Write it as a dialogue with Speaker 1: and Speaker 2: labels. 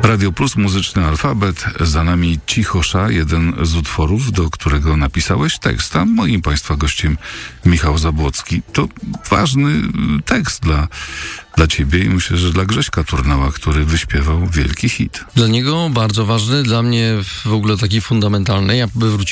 Speaker 1: Radio Plus, muzyczny alfabet, za nami Cichosza, jeden z utworów, do którego napisałeś tekst, a moim Państwa gościem Michał Zabłocki. To ważny tekst dla Ciebie i myślę, że dla Grześka Turnała, który wyśpiewał wielki hit.
Speaker 2: Dla niego bardzo ważny, dla mnie w ogóle taki fundamentalny. Ja wróciłem